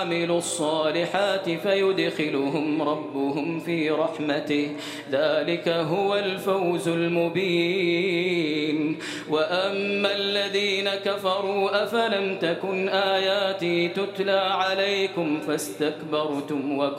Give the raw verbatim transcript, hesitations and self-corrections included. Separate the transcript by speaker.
Speaker 1: عملوا الصالحات فيدخلهم ربهم في رحمته ذلك هو الفوز المبين. وأما الذين كفروا أفلم تكن آياتي تتلى عليكم فاستكبرتم